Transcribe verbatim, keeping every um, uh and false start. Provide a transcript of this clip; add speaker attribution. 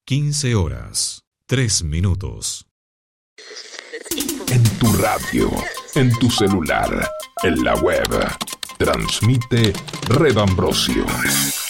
Speaker 1: quince horas, tres minutos.
Speaker 2: En tu radio, en tu celular, en la web, transmite Red Ambrosio.